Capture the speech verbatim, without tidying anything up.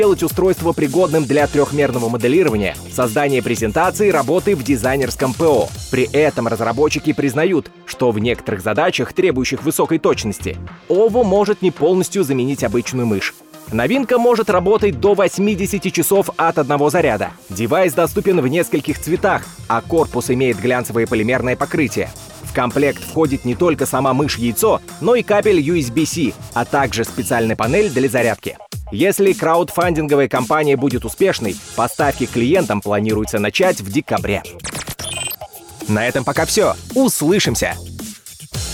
сделать устройство пригодным для трехмерного моделирования, создания презентации, работы в дизайнерском ПО. При этом разработчики признают, что в некоторых задачах, требующих высокой точности, ово может не полностью заменить обычную мышь. Новинка может работать до восьмидесяти часов от одного заряда. Девайс доступен в нескольких цветах, а корпус имеет глянцевое полимерное покрытие. В комплект входит не только сама мышь-яйцо, но и кабель ю эс би-C, а также специальная панель для зарядки. Если краудфандинговая кампания будет успешной, поставки клиентам планируется начать в декабре. На этом пока все. Услышимся!